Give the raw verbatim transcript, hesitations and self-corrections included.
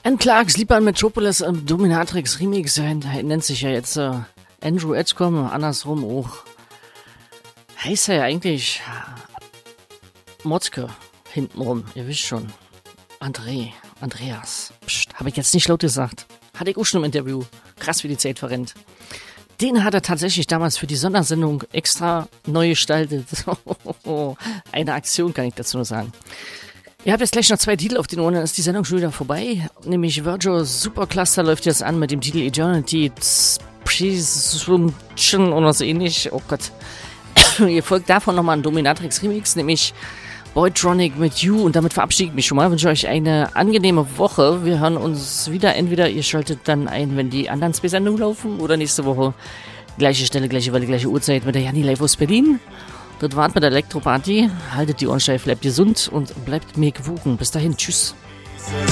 Anne Clarks Liebe an Metropolis im Dominatrix Remix, er nennt sich ja jetzt äh, Andrew Edgecombe, andersrum auch. Heißt er ja eigentlich Motzke hintenrum, ihr wisst schon. André, Andreas. Psst, habe ich jetzt nicht laut gesagt. Hatte ich auch schon im Interview. Krass, wie die Zeit verrennt. Den hat er tatsächlich damals für die Sondersendung extra neu gestaltet. Eine Aktion kann ich dazu nur sagen. Ihr habt jetzt gleich noch zwei Titel auf den Ohren, dann ist die Sendung schon wieder vorbei. Nämlich Virgil Supercluster läuft jetzt an mit dem Titel Eternity Presumption oder so ähnlich. Oh Gott. Ihr folgt davon nochmal ein Dominatrix Remix, nämlich Boytronic mit You. Und damit verabschiede ich mich schon mal. Wünsche euch eine angenehme Woche. Wir hören uns wieder. Entweder ihr schaltet dann ein, wenn die anderen zwei Sendungen laufen, oder nächste Woche gleiche Stelle, gleiche Welle, gleiche Uhrzeit mit der Janni live aus Berlin. Dort wartet mit der Elektroparty. Haltet die Ohren steif, bleibt gesund und bleibt mir gewogen. Bis dahin, tschüss.